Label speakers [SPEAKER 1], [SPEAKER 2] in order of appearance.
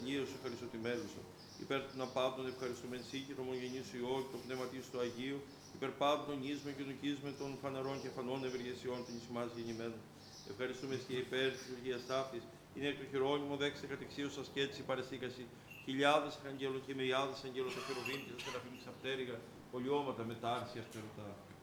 [SPEAKER 1] βασιλείας σου ευχαριστωτημένου. Υπέρ των απάντων ευχαριστούμε εσύ και των ομογενείς σου Υιό και το πνεύματι του Αγίου, υπέρ πάντων ίσμων και νουκίσμων των φαναρών και φανών ευεργεσιών των εις ημάς γεννημένων. Ευχαριστούμε και υπέρ της λειτουργίας ταύτης, είναι εκ του χειρόνιμου δέξτε κατεξίου σας και έτσι παρεσύκαση. Χιλιάδες αγγέλων και μεριάδες αγγέλων τα χεροβήν και τα σεραφείμ της απτέρυγα, πολιώματα με τα άρσια στερωτά.